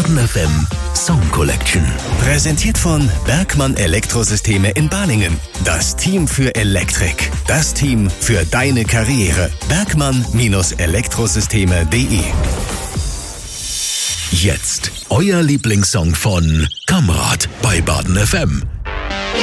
Baden FM Song Collection. Präsentiert von Bergmann Elektrosysteme in Balingen. Das Team für Elektrik. Das Team für deine Karriere. Bergmann-Elektrosysteme.de. Jetzt euer Lieblingssong von Kamrat bei Baden FM.